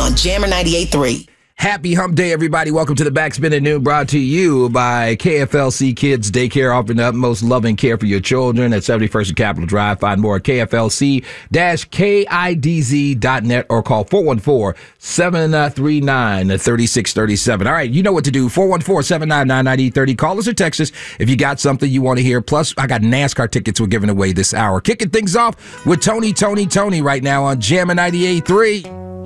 on Jammer 98.3. Happy Hump Day, everybody. Welcome to the Backspin at Noon, brought to you by KFLC Kids Daycare, offering the utmost loving care for your children at 71st and Capitol Drive. Find more at KFLC-KIDZ.net or call 414-739-3637. All right, you know what to do. 414-799-9030. Call us or text us if you got something you want to hear. Plus, I got NASCAR tickets we're giving away this hour. Kicking things off with Tony right now on Jammer 98.3.